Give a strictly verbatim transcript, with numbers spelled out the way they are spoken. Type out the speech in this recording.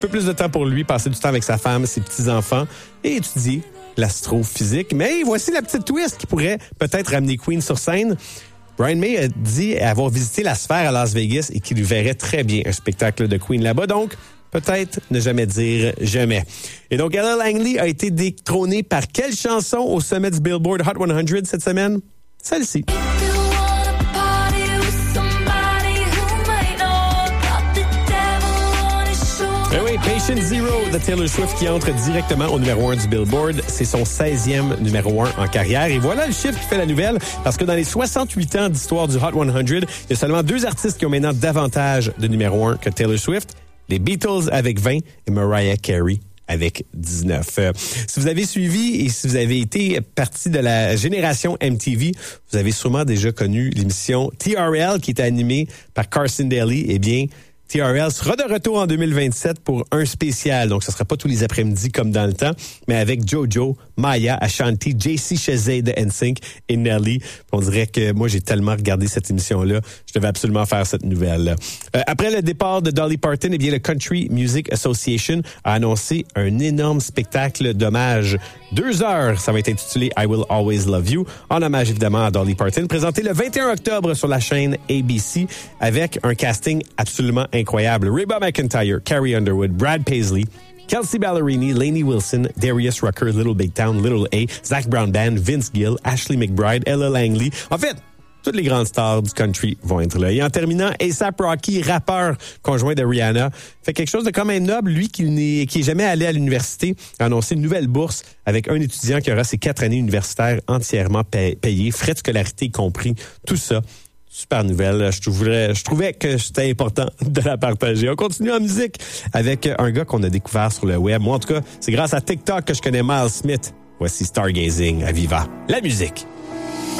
peu plus de temps pour lui, passer du temps avec sa femme, ses petits-enfants et étudier l'astrophysique. Mais voici la petite twist qui pourrait peut-être ramener Queen sur scène. Brian May a dit avoir visité la sphère à Las Vegas et qu'il lui verrait très bien un spectacle de Queen là-bas. Donc, peut-être ne jamais dire jamais. Et donc, Ella Langley a été détrônée par quelle chanson au sommet du Billboard Hot cent cette semaine? Celle-ci. Eh oui, Patient Zero de Taylor Swift qui entre directement au numéro un du Billboard. C'est son seizième numéro un en carrière. Et voilà le chiffre qui fait la nouvelle, parce que dans les soixante-huit ans d'histoire du Hot cent, il y a seulement deux artistes qui ont maintenant davantage de numéro un que Taylor Swift. Les Beatles avec vingt et Mariah Carey avec dix-neuf. Euh, si vous avez suivi et si vous avez été partie de la génération M T V, vous avez sûrement déjà connu l'émission T R L qui était animée par Carson Daly. Eh bien, T R L sera de retour en deux mille vingt-sept pour un spécial. Donc, ce ne sera pas tous les après-midi comme dans le temps, mais avec JoJo, Maya, Ashanti, J C Chasez de N Sync et Nelly. On dirait que moi, j'ai tellement regardé cette émission-là. Je devais absolument faire cette nouvelle. Euh, après le départ de Dolly Parton, eh bien, le Country Music Association a annoncé un énorme spectacle d'hommage. Deux heures, ça va être intitulé I Will Always Love You, en hommage évidemment à Dolly Parton, présenté le vingt et un octobre sur la chaîne A B C avec un casting absolument incroyable. Reba McEntire, Carrie Underwood, Brad Paisley, Kelsey Ballerini, Lainey Wilson, Darius Rucker, Little Big Town, Little A, Zach Brown Band, Vince Gill, Ashley McBride, Ella Langley. En fait, toutes les grandes stars du country vont être là. Et en terminant, A$AP Rocky, rappeur conjoint de Rihanna, fait quelque chose de quand même noble. Lui qui n'est qui est jamais allé à l'université, a annoncé une nouvelle bourse avec un étudiant qui aura ses quatre années universitaires entièrement pay- payées, frais de scolarité compris, tout ça. Super nouvelle. Je trouvais, je trouvais que c'était important de la partager. On continue en musique avec un gars qu'on a découvert sur le web. Moi, en tout cas, c'est grâce à TikTok que je connais Miles Smith. Voici Stargazing à Viva. La musique.